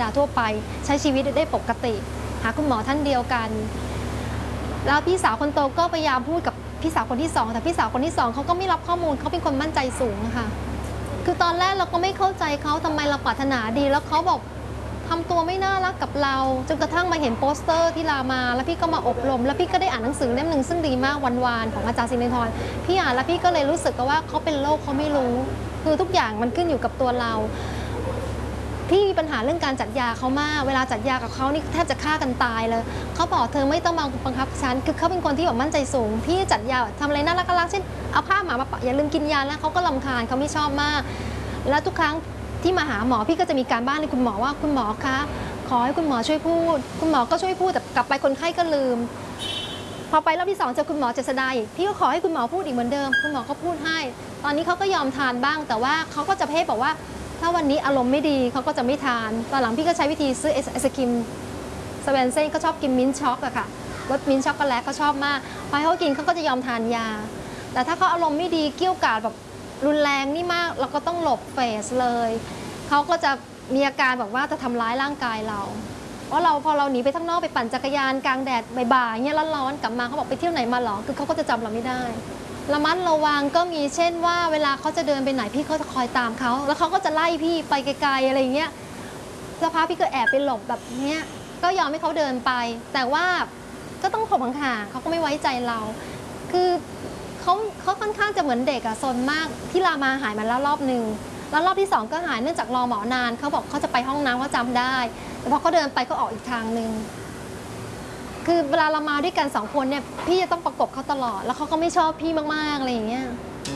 ดาทั่วไปใช้ชีวิตได้ปกติหาคุณหมอท่านเดียวกันแล้วพี่สาวคนโตก็พยายามพูดกับพี่สาวคนที่2แต่พี่สาวคนที่2เขาก็ไม่รับข้อมูลเขาเป็นคนมั่นใจสูงค่ะคือตอนแรกเราก็ไม่เข้าใจเขาทำไมเราปรารถนาดีแล้วเขาบอกทำตัวไม่น่ารักกับเราจนกระทั่งมาเห็นโปสเตอร์ที่รามาแล้วพี่ก็มาอบรมแล้วพี่ก็ได้อ่านหนังสือเล่มหนึ่งซึ่งดีมากวันวานของอาจารย์สิริธรพี่อ่านแล้วพี่ก็เลยรู้สึกว่าเขาเป็นโรคเขาไม่รู้คือทุกอย่างมันขึ้นอยู่กับตัวเราพี่มีปัญหาเรื่องการจัดยาเขามากเวลาจัดยากับเขานี่แทบจะฆ่ากันตายเลยเขาบอกเธอไม่ต้องมาบังคับฉันคือเขาเป็นคนที่แบบมั่นใจสูงพี่จัดยาทำอะไรน่ารักเช่นเอาผ้าหมามาปะอย่าลืมกินยาแล้วเขาก็รำคาญเขาไม่ชอบมากแล้วทุกครั้งที่มาหาหมอพี่ก็จะมีการบ้านให้คุณหมอว่าคุณหมอคะขอให้คุณหมอช่วยพูดคุณหมอก็ช่วยพูดแต่กลับไปคนไข้ก็ลืมพอไปรอบที่2เจอคุณหมอเจษฎาอีกพี่ก็ขอให้คุณหมอพูดอีกเหมือนเดิมคุณหมอก็พูดให้ตอนนี้เขาก็ยอมทานบ้างแต่ว่าเขาก็จะเพ่บอกว่าถ้าวันนี้อารมณ์ไม่ดีเขาก็จะไม่ทานตอนหลังพี่ก็ใช้วิธีซื้อไอศกรีมสเวนเซ่ก็ชอบกินมิ้นช็อกอะค่ะรสมิ้นช็อกโกแลตเขาชอบมากพอให้เขากินเขาก็จะยอมทานยาแต่ถ้าเขาอารมณ์ไม่ดีเกี้ยวกาดแบบรุนแรงนี่มากเราก็ต้องหลบเฟสเลยเขาก็จะมีอาการแบบว่าจะทำร้ายร่างกายเราเพราะเราพอเราหนีไปข้างนอกไปปั่นจักรยานกลางแดดบ่ายๆเงี้ยร้อนๆกลับมาเขาบอกไปเที่ยวไหนมาหรอคือเขาก็จะจำเราไม่ได้ระมัดระวังก็มีเช่นว่าเวลาเขาจะเดินไปไหนพี่เขาจะคอยตามเขาแล้วเขาก็จะไล่พี่ไปไกลๆอะไรเงี้ยสักพักพี่ก็แอบไปหลบแบบเนี้ยก็ยอมให้เขาเดินไปแต่ว่าก็ต้องขบห่างๆเขาก็ไม่ไว้ใจเราคือเขาค่อนข้างจะเหมือนเด็กอะซนมากที่รามาหายมาแล้วรอบหนึ่งแล้วรอบที่2ก็หายเนื่องจากรอหมอนานเขาบอกเขาจะไปห้องน้ำเขาจำได้แต่พอเขาเดินไปเขาออกอีกทางหนึ่งคือเวลาเรามาด้วยกัน2คนเนี่ยพี่จะต้องประกบเขาตลอดแล้วเขาก็ไม่ชอบพี่มากๆอะไรอย่างเงี้ย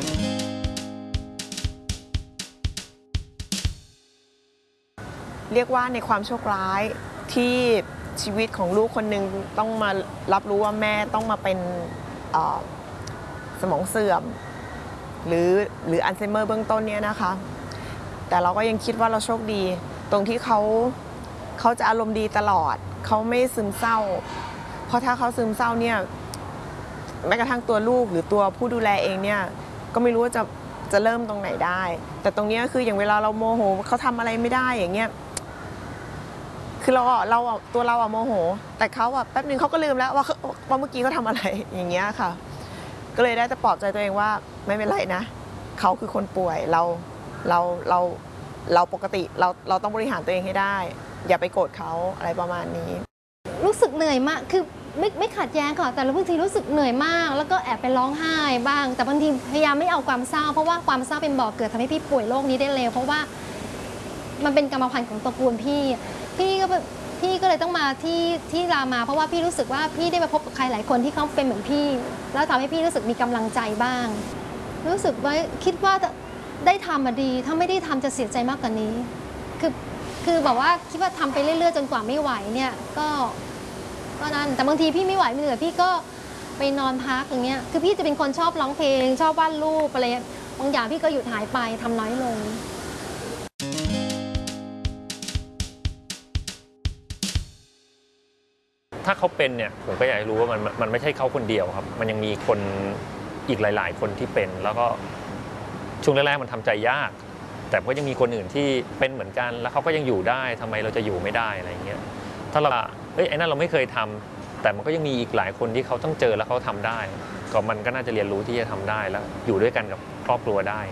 เรียกว่าในความโชคร้ายที่ชีวิตของลูกคนหนึ่งต้องมารับรู้ว่าแม่ต้องมาเป็นสมองเสื่อมหรืออัลไซเมอร์เบื้องต้นเนี่ยนะคะแต่เราก็ยังคิดว่าเราโชคดีตรงที่เขาจะอารมณ์ดีตลอดเขาไม่ซึมเศร้าเพราะถ้าเขาซึมเศร้าเนี่ยแม้กระทั่งตัวลูกหรือตัวผู้ดูแลเองเนี่ยก็ไม่รู้ว่าจะเริ่มตรงไหนได้แต่ตรงนี้คืออย่างเวลาเราโมโหเขาทำอะไรไม่ได้อย่างเงี้ยคือตัวเราโมโหแต่เขาแป๊บนึงเขาก็ลืมแล้วว่าเมื่อกี้เขาทำอะไรอย่างเงี้ยค่ะก็เลยได้แต่ปลอบใจตัวเองว่าไม่เป็นไรนะเขาคือคนป่วยเราปกติเราต้องบริหารตัวเองให้ได้อย่าไปโกรธเขาอะไรประมาณนี้รู้สึกเหนื่อยมากคือไม่ขัดแย้งค่ะแต่บางทีรู้สึกเหนื่อยมากแล้วก็แอบไปร้องไห้บ้างแต่บางทีพยายามไม่เอาความเศร้าเพราะว่าความเศร้าเป็นบ่อเกิดทำให้พี่ป่วยโรคนี้ได้เร็วเพราะว่ามันเป็นกรรมพันธุ์ของตระกูลพี่ก็เลยต้องมาที่รามาเพราะว่าพี่รู้สึกว่าพี่ได้ไปพบกับใครหลายคนที่เขาเป็นเหมือนพี่แล้วทำให้พี่รู้สึกมีกำลังใจบ้างรู้สึกว่าคิดว่าได้ทำมาดีถ้าไม่ได้ทำจะเสียใจมากกว่านี้คือบอกว่าคิดว่าทำไปเรื่อยๆจนกว่าไม่ไหวเนี่ยก็นั่นแต่บางทีพี่ไม่ไหวไม่เหนื่อยพี่ก็ไปนอนพักอย่างเงี้ยคือพี่จะเป็นคนชอบร้องเพลงชอบวาดรูปอะไรบางอย่างพี่ก็หยุดหายไปทำน้อยลงถ้าเขาเป็นเนี่ยผมก็อยากให้รู้ว่ามันไม่ใช่เขาคนเดียวครับมันยังมีคนอีกหลายๆคนที่เป็นแล้วก็ช่วงแรกๆมันทำใจยากแต่ก็ยังมีคนอื่นที่เป็นเหมือนกันแล้วเขาก็ยังอยู่ได้ทำไมเราจะอยู่ไม่ได้อะไรเงี้ยถ้าเราไอ้นั่นเราไม่เคยทำแต่มันก็ยังมีอีกหลายคนที่เขาต้องเจอแล้วเขาทำได้ก็มันก็น่าจะเรียนรู้ที่จะทำได้แล้วอยู่ด้วยกันกับครอบครัวได้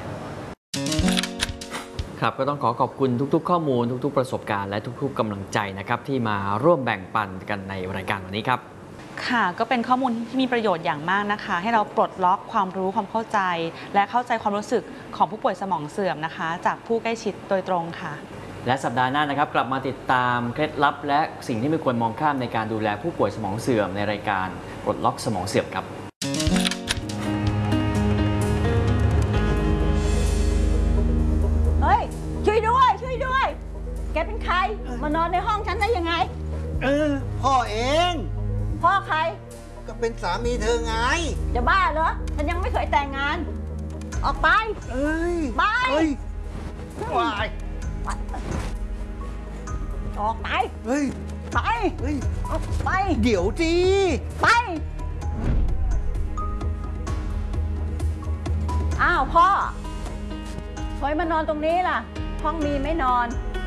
ครับก็ต้องขอบคุณทุกๆข้อมูลทุกๆประสบการณ์และทุกๆกำลังใจนะครับที่มาร่วมแบ่งปันกันในรายการวันนี้ครับค่ะก็เป็นข้อมูลที่มีประโยชน์อย่างมากนะคะให้เราปลดล็อกความรู้ความเข้าใจและเข้าใจความรู้สึกของผู้ป่วยสมองเสื่อมนะคะจากผู้ใกล้ชิดโดยตรงค่ะและสัปดาห์หน้านะครับกลับมาติดตามเคล็ดลับและสิ่งที่ไม่ควรมองข้ามในการดูแลผู้ป่วยสมองเสื่อมในรายการปลดล็อกสมองเสื่อมครับเฮ้ยช่วยด้วยแกเป็นใครมานอนในห้องฉันได้ยังไงพ่อเองพ่อใครก็เป็นสามีเธอไงจะบ้าเหรอฉันยังไม่เคยแต่งงานออกไปไปวายออกไปไปออกไปเดี๋ยวจีไปอ้าวพ่อทำไมมานอนตรงนี้ล่ะห้องมีไม่นอน